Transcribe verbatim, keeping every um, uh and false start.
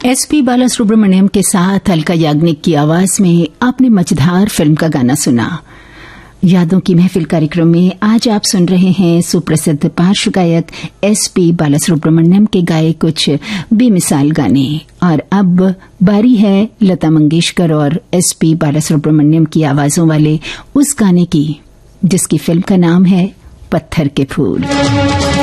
S P Balasubrahmanyam के साथ अलका याग्निक की आवाज में आपने मजेदार फिल्म का गाना सुना। यादों की महफिल कार्यक्रम में आज आप सुन रहे हैं सुप्रसिद्ध पार्श्व गायक एस पी बालासुब्रमण्यम के गाए कुछ बेमिसाल गाने। और अब बारी है लता मंगेशकर और एस पी बालासुब्रमण्यम की आवाजों वाले उस गाने की जिसकी फिल्म का नाम है पत्थर के फूल।